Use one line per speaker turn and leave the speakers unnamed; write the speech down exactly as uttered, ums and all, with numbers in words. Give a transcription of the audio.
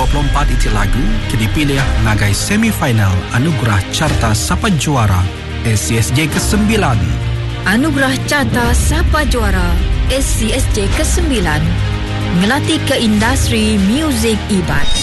dua puluh empat itu lagu ke dipilih ngagai semifinal Anugerah Carta Sapa Juara S C S J kesembilan.
Anugerah Carta Sapa Juara S C S J kesembilan ngelatih ke industri muzik ibat.